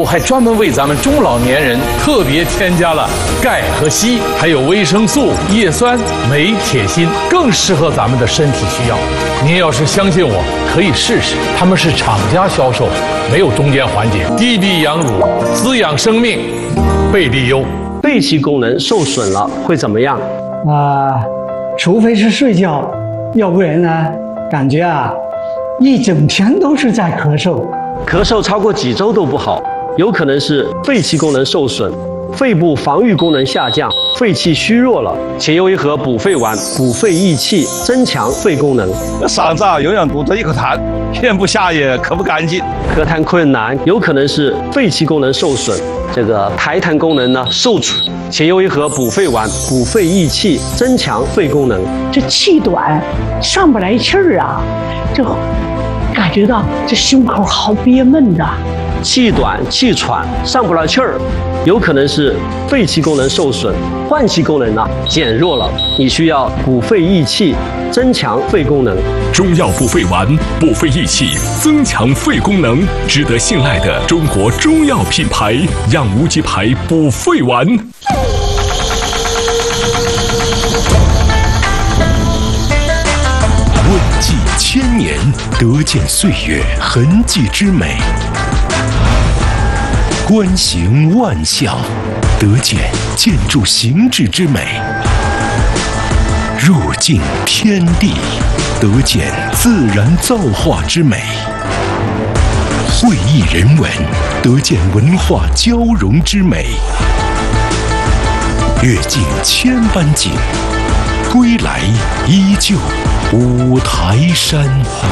还专门为咱们中老年人特别添加了钙和硒，还有维生素、叶酸、镁、铁、锌，更适合咱们的身体需要。您要是相信我，可以试试。他们是厂家销售，没有中间环节。低地养乳，滋养生命，贝利优。 肺气功能受损了会怎么样？ 除非是睡觉，要不然呢，感觉一整天都是在咳嗽。 咳嗽超过几周都不好，有可能是肺气功能受损，肺部防御功能下降，肺气虚弱了。且优一盒补肺丸，补肺益气，增强肺功能。 嗓子永远堵着一口痰，咽不下也咳不干净。 咳痰困难，有可能是肺气功能受损，这个排痰功能呢受阻。且优一盒补肺丸，补肺益气，增强肺功能。 这气短，上不来气儿啊，这感觉到这胸口好憋闷的。 气短气喘上不来气儿，有可能是肺气功能受损，换气功能减弱了，你需要补肺益气，增强肺功能。 中药补肺丸，补肺益气，增强肺功能，值得信赖的中国中药品牌养无极牌补肺丸。问迹千年，得见岁月痕迹之美。观行万象，得见建筑形制之美；入境天地，得见自然造化之美；会意人文，得见文化交融之美；阅尽千般景，归来依旧五台山。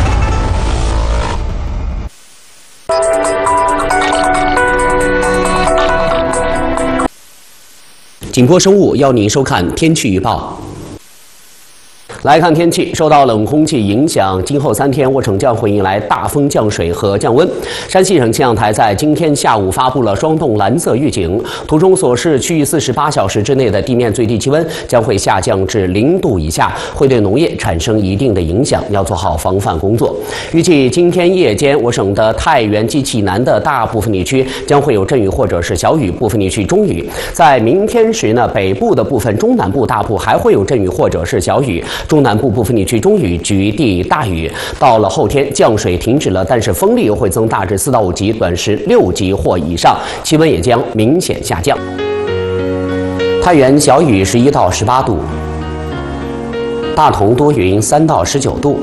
景波生物邀您收看天气预报。来看天气，受到冷空气影响，今后3天，我省将会迎来大风、降水和降温。山西省气象台在今天下午发布了霜冻蓝色预警，图中所示区域48小时之内的地面最低气温将会下降至0度以下，会对农业产生一定的影响，要做好防范工作。预计今天夜间，我省的太原及济南的大部分地区将会有阵雨或者是小雨，部分地区中雨。在明天时呢，北部的部分、中南部大部还会有阵雨或者是小雨。中南部部分地区中雨，局地大雨。到了后天，降水停止了，但是风力又会增大至4到5级，短时6级或以上，气温也将明显下降。太原小雨11到18度，大同多云3到19度，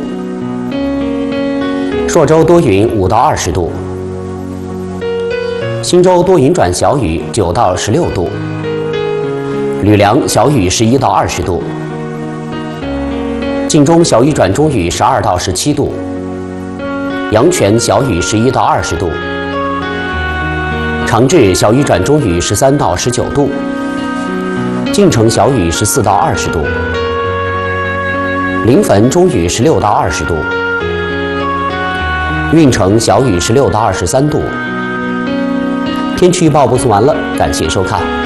朔州多云5到20度，忻州多云转小雨9到16度，吕梁小雨11到20度。晋中小雨转中雨12到17度，阳泉小雨11到20度，长治小雨转中雨13到19度，晋城小雨14到20度，临汾中雨16到20度，运城小雨16到23度。天气预报播送完了，感谢收看。